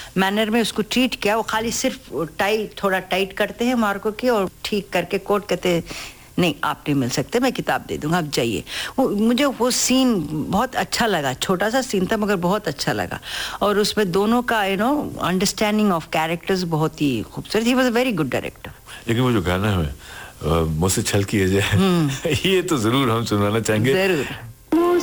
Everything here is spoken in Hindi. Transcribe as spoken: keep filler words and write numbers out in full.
मैनर में उसको ट्रीट किया. वो खाली सिर्फ टाइट, थोड़ा टाइट करते हैं मार्को की और ठीक करके कोट कहते हैं नहीं आप नहीं मिल सकते, मैं किताब दे दूंगा, आप जाइए. वो मुझे वो सीन बहुत अच्छा लगा. छोटा सा सीन था मगर बहुत अच्छा लगा. और उसमें दोनों का you know understanding of characters बहुत ही खूबसूरत. He was a very good director. लेकिन वो जो गाना है मुझसे छल किए जाए ये तो जरूर हम सुनाना चाहेंगे. जरूर.